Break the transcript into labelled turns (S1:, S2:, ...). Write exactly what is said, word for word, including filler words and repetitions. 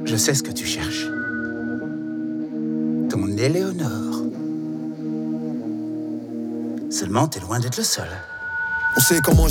S1: Je sais ce que tu cherches. Ton Éléonore. Seulement, t'es loin d'être le seul.
S2: On sait comment